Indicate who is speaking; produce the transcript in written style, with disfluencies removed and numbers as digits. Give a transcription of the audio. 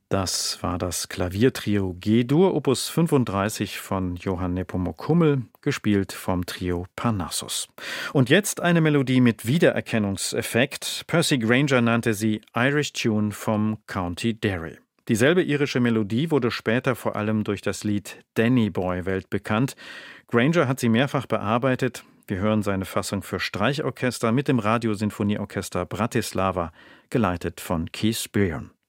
Speaker 1: Das war das Klaviertrio G-Dur, Opus 35 von Johann Nepomuk Hummel, gespielt vom Trio Parnassus. Und jetzt eine Melodie mit Wiedererkennungseffekt. Percy Grainger nannte sie Irish Tune vom County Derry. Dieselbe irische Melodie wurde später vor allem durch das Lied Danny Boy weltbekannt. Grainger hat sie mehrfach bearbeitet. Wir hören seine Fassung für Streichorchester mit dem Radiosinfonieorchester Bratislava, geleitet von Keith Byrne.